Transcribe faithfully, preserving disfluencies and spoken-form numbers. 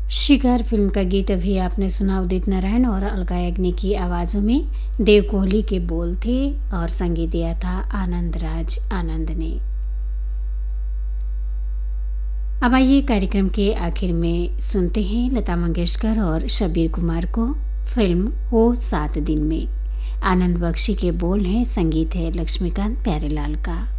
शिकार फिल्म का गीत अभी आपने सुना उदित नारायण और अलका याग्निक की आवाज़ों में। देव कोहली के बोल थे और संगीत दिया था आनंद राज आनंद ने। अब आइए कार्यक्रम के आखिर में सुनते हैं लता मंगेशकर और शब्बीर कुमार को फिल्म वो सात दिन में। आनंद बख्शी के बोल हैं, संगीत है लक्ष्मीकांत प्यारेलाल का।